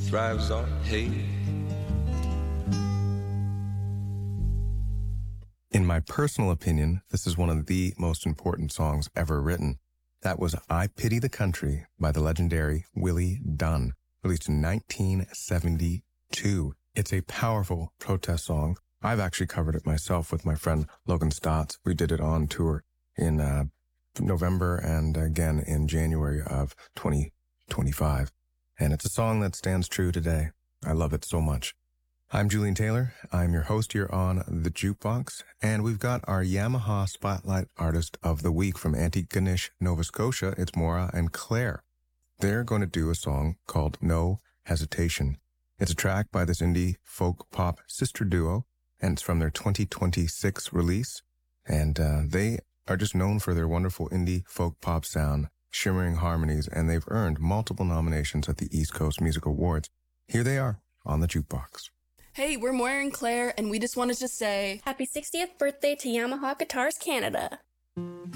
thrives on hate. In my personal opinion, this is one of the most important songs ever written. That was I Pity the Country by the legendary Willie Dunn, released in 1972. It's a powerful protest song. I've actually covered it myself with my friend Logan Stotts. We did it on tour in November and again in January of 2025. And it's a song that stands true today. I love it so much. I'm Julian Taylor. I'm your host here on The Jukebox, and we've got our Yamaha Spotlight Artist of the Week from Antigonish, Nova Scotia. It's Maura and Claire. They're going to do a song called No Hesitation. It's a track by this indie folk pop sister duo, and it's from their 2026 release. And they are just known for their wonderful indie folk pop sound, shimmering harmonies, and they've earned multiple nominations at the East Coast Music Awards. Here they are on The Jukebox. Hey, we're Moira and Claire, and we just wanted to say happy 60th birthday to Yamaha Guitars Canada.